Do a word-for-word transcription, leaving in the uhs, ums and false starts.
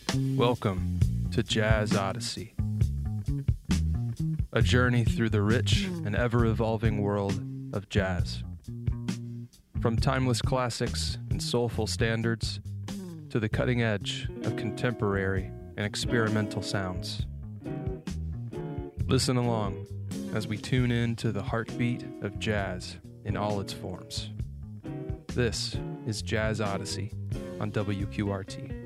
Welcome to Jazz Odyssey, a journey through the rich and ever-evolving world of jazz. From timeless classics and soulful standards to the cutting edge of contemporary and experimental sounds. Listen along as we tune in to the heartbeat of jazz in all its forms. This is Jazz Odyssey on W Q R T.